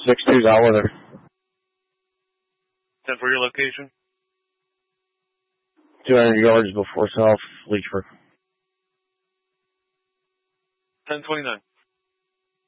6-2's out with her. 10 for your location. 200 yards before South Leechburg. 1029.